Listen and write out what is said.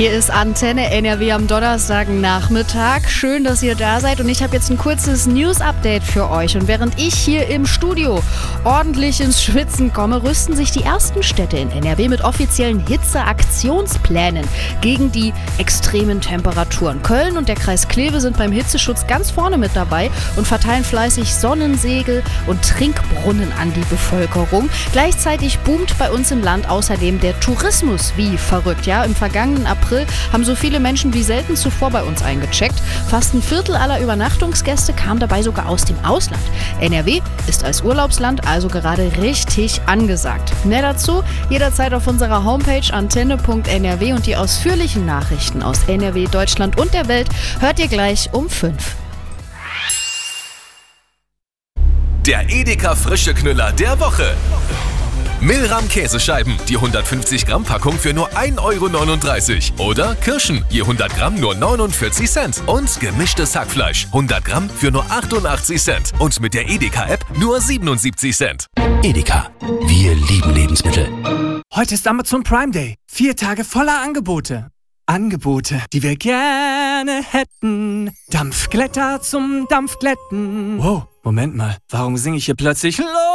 Hier ist Antenne NRW am Donnerstagnachmittag. Schön, dass ihr da seid und ich habe jetzt ein kurzes News-Update für euch. Und während ich hier im Studio ordentlich ins Schwitzen komme, rüsten sich die ersten Städte in NRW mit offiziellen Hitzeaktionsplänen gegen die extremen Temperaturen. Köln und der Kreis Kleve sind beim Hitzeschutz ganz vorne mit dabei und verteilen fleißig Sonnensegel und Trinkbrunnen an die Bevölkerung. Gleichzeitig boomt bei uns im Land außerdem der Tourismus wie verrückt. Ja, im vergangenen April haben so viele Menschen wie selten zuvor bei uns eingecheckt. Fast ein Viertel aller Übernachtungsgäste kam dabei sogar aus dem Ausland. NRW ist als Urlaubsland also gerade richtig angesagt. Mehr dazu jederzeit auf unserer Homepage antenne.nrw und die ausführlichen Nachrichten aus NRW, Deutschland und der Welt hört ihr gleich um 5. Der Edeka Frische Knüller der Woche. Milram Käsescheiben, die 150 Gramm Packung für nur 1,39 €. Oder Kirschen, je 100 Gramm nur 49 Cent. Und gemischtes Hackfleisch, 100 Gramm für nur 88 Cent. Und mit der Edeka-App nur 77 Cent. Edeka, wir lieben Lebensmittel. Heute ist Amazon Prime Day. 4 Tage voller Angebote. Angebote, die wir gerne hätten. Dampfglätter zum Dampfglätten. Wow, Moment mal, warum singe ich hier plötzlich